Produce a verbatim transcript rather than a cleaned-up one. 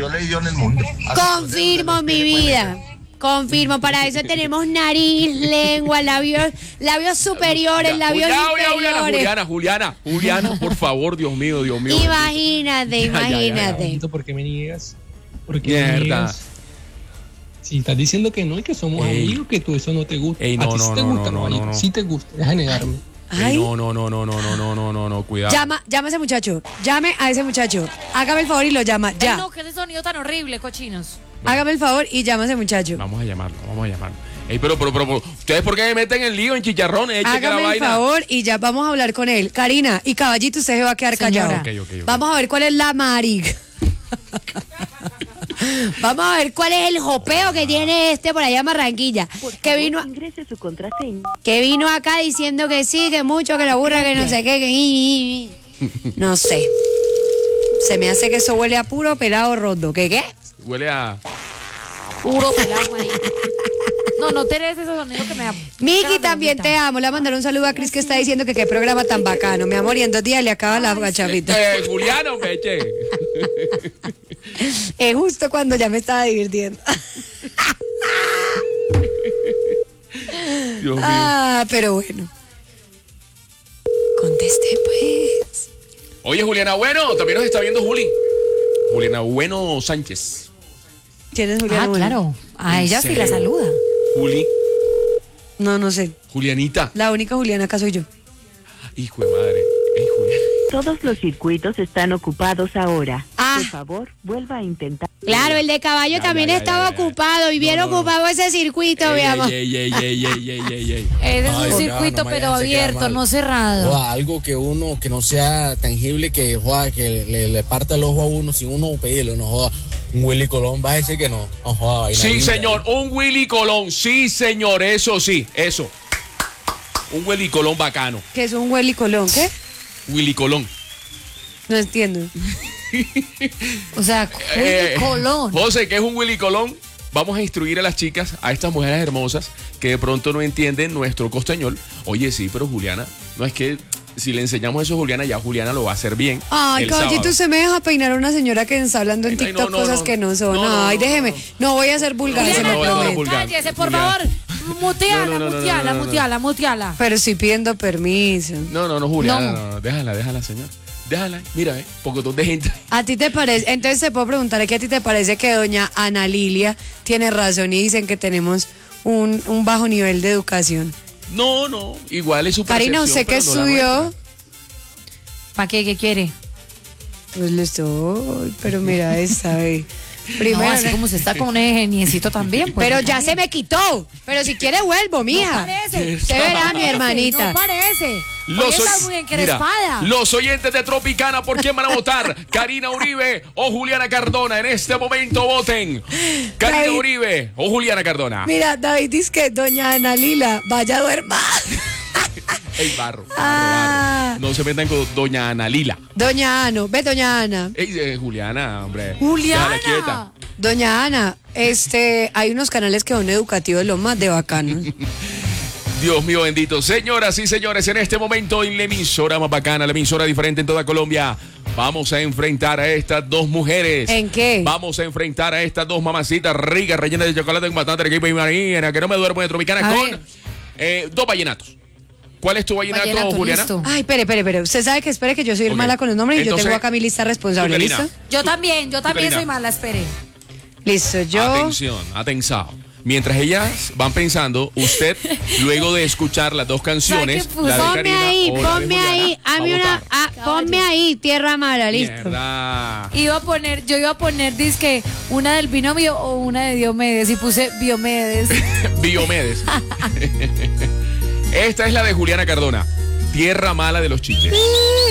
mayor leído en el mundo. Confirmo, mi vida. Confirmo, para eso tenemos nariz, lengua, labios, labios superiores, labios Juliana, Juliana, inferiores. Juliana, Juliana, Juliana, por favor, Dios mío, Dios mío. Imagínate, Ya, ya, ya, ya. imagínate. ¿Por qué me niegas? ¿Por qué Mierda. me niegas? Si estás diciendo que no y que somos Ey. amigos, que tú eso no te gusta. Ey, no, a ti no, sí te no, gusta, no, no, marico, no, no. sí te gusta, deja de negarme. Ey, Ay. no, no, no, no, no, no, no, no, no, no, cuidado. Llama, llama a ese muchacho. Llame a ese muchacho. Hágame el favor y lo llama. Ay, Ya. no, que ese sonido tan horrible, cochinos. Hágame el favor y llama a ese muchacho. Vamos a llamarlo, vamos a llamarlo. Ey, pero, pero, pero, pero, ¿ustedes por qué me meten en lío, en chicharrones? Eche que la Hágame el vaina. favor y ya vamos a hablar con él. Karina y Caballito, usted se va a quedar Señora. callado. Ok, ok, ok. Vamos a ver cuál es la marica. Vamos a ver cuál es el jopeo que tiene este por allá en Barranquilla. Que vino, Ingrese su contraseña. que vino acá diciendo que sí, que mucho, que la burra, que no sé qué, que... No sé. Se me hace que eso huele a puro pelado roto. ¿Qué qué? Huele a... Puro pelado, marico. No, no tenés ese sonido que me da. Miki, también te amo. Le voy a mandar un saludo a Cris que está diciendo que qué programa tan bacano. Mi amor, y en dos días le acaba la gachavita. Eh, Juliano, peche. Es justo cuando ya me estaba divirtiendo. Dios mío. Ah, pero bueno. Conteste, pues. Oye, Juliana Bueno, también nos está viendo Juli. Juliana Bueno Sánchez. ¿Quién es Juliana? Ah, Bueno? claro. A ella sí la serio? saluda. Juli. No, no sé. Julianita. La única Juliana acá soy yo. Hijo de madre. Ey, Juliana. Todos los circuitos están ocupados ahora. Ah. Por favor, vuelva a intentar. Claro, el de caballo Ya, también ya, ya, estaba ya, ya. ocupado y bien No, no, no. ocupado ese circuito, mi Ey, amor. ey, ey, ey, ey, ey, ey, ey, ey. Ese es Ay, un no, circuito, no me pero hagan se quedar abierto, mal. no cerrado. Joda, algo que uno, que no sea tangible, que joda, que le, le parta el ojo a uno sin uno pedirlo, no joda. Un Willy Colón va a decir que no, no joda. vaina Sí, linda. señor, un Willy Colón. Sí, señor, eso sí, eso. Un Willy Colón bacano. Que es un Willy Colón, ¿qué? Willy Colón. No entiendo. O sea, Eh, Willy Colón. José, ¿qué es un Willy Colón? Vamos a instruir a las chicas, a estas mujeres hermosas que de pronto no entienden nuestro costeñol. Oye, sí, pero Juliana, no es que si le enseñamos eso a Juliana, ya Juliana lo va a hacer bien. Ay, el caballito, sábado. usted me deja peinar a una señora que está hablando en Ay, no, TikTok no, cosas no. que no son. No, no, Ay, no, déjeme. no. No voy a ser vulgar, se Juliana, me no, no, promete. no, vulgar. cállese, por Juliana. favor. Muteala, No, no, no, no, muteala, no, no, no. muteala, muteala. Pero sí pidiendo permiso. No, no, no, Juliana, No. no, no, déjala, déjala, señor. Déjala, mira, eh, pocotón de gente. ¿A ti te parece? Entonces te puedo preguntar que a ti te parece que doña Ana Lilia tiene razón y dicen que tenemos un, un bajo nivel de educación. No, no, igual es su Karina, percepción, ¿usted qué pero no la estudió? nuestra. ¿Para qué? ¿Qué quiere? Pues lo estoy, pero mira esta, ve. No, Primero, así como se está con un geniecito también. Pues, pero ya se me quitó. Pero si quiere vuelvo, No mija. parece. Usted verá, mi hermanita. No parece. Los, Hoy estás oy- muy mira, encrespada. los oyentes de Tropicana, ¿por quién van a votar? ¿Karina Uribe o Juliana Cardona? En este momento voten. ¿Karina David. Uribe o Juliana Cardona? Mira, David dice que doña Ana Lila vaya a duerma. Ey, barro, barro, Ah. barro. No se metan con doña Ana Lila. Doña Ano, ve, doña Ana. Ey, eh, Juliana, hombre. Juliana. Déjala quieta. Doña Ana, este, hay unos canales que son educativos, lo más de bacanos. Dios mío bendito. Señoras y señores, en este momento en la emisora más bacana, la emisora diferente en toda Colombia, vamos a enfrentar a estas dos mujeres. ¿En qué? Vamos a enfrentar a estas dos mamacitas ricas, rellenas de chocolate con bastante equipo y marina, que no me duermo de Tropicana, A con ver. eh, dos vallenatos. ¿Cuál es tu vallenato, Vallenato, Juliana? listo. Ay, espere, espere, espere. Usted sabe que espere que yo soy Ok. mala con los nombres y yo Entonces, tengo acá mi lista responsable. tú, Karina. ¿Listo? Yo también, yo también Karina. soy mala, espere. Listo, yo. Atención, atención. Mientras ellas van pensando, usted, luego de escuchar las dos canciones, ¿Sabe qué puso? la de Ponme Karina ahí, o la de ponme Juliana, ahí. va a Hazme una, votar. ah, ponme ahí, tierra mala, listo. Mierda. Iba a poner, yo iba a poner, dizque, una del binomio o una de Diomedes y puse Diomedes. Biomedes. Esta es la de Juliana Cardona. Tierra mala de los chiches.